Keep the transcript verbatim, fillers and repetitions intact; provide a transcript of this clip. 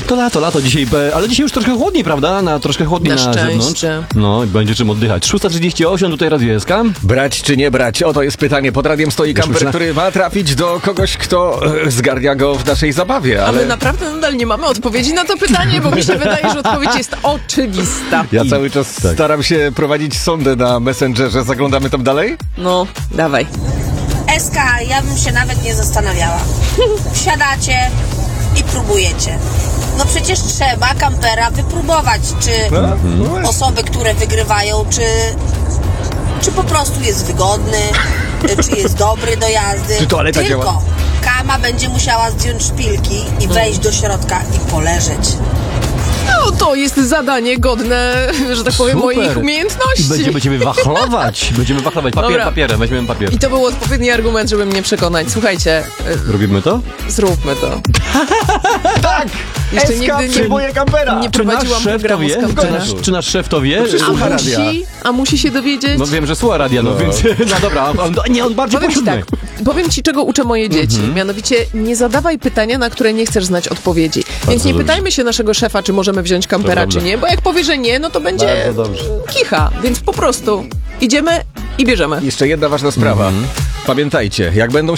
To lato, lato dzisiaj, ale dzisiaj już troszkę chłodniej, prawda? Na, troszkę chłodniej na, na zewnątrz. No, będzie czym oddychać. szósta trzydzieści osiem, tutaj Radio S K. Brać czy nie brać? Oto jest pytanie. Pod radiem stoi kamper, na... który ma trafić do kogoś, kto e, zgarnia go w naszej zabawie, ale... A my naprawdę nadal nie mamy odpowiedzi na to pytanie, bo mi się wydaje, że odpowiedź jest oczywista. Ja I... cały czas tak. staram się prowadzić sondę na Messengerze. Zaglądamy tam dalej? No, dawaj. S K, ja bym się nawet nie zastanawiała. Wsiadacie i próbujecie. No przecież trzeba kampera wypróbować, czy Mhm. osoby, które wygrywają, czy, czy po prostu jest wygodny, czy jest dobry do jazdy. Czy toaleta Tylko działa? Kama będzie musiała zdjąć szpilki i wejść do środka i poleżeć. No to jest zadanie godne, że tak powiem, Super. moich umiejętności. I będziemy ciebie wachlować. Będziemy wachlować. Papier, Dobra. papierem, weźmiemy papier. I to był odpowiedni argument, żeby mnie przekonać. Słuchajcie, y, Robimy to? zróbmy to. Tak! Jeszcze S K nigdy nie, przyjmuje kampera! nie Czy nasz prowadziłam szef to programu wie? z Czy kampera. nasz, czy nasz szef to wie? przecież A słucha radia. musi, a musi się dowiedzieć? No wiem, że słucha radia, no, No. więc... No dobra, on, on, nie, on bardziej Powiem ci pośredny. tak, powiem ci, czego uczę moje dzieci. Mianowicie nie zadawaj pytania, na które nie chcesz znać odpowiedzi. Więc nie dobrze. pytajmy się naszego szefa, czy możemy wziąć kampera, Dobrze. czy nie, bo jak powie, że nie, no to będzie Bardzo dobrze. kicha. Więc po prostu idziemy i bierzemy. Jeszcze jedna ważna sprawa. Pamiętajcie, jak będą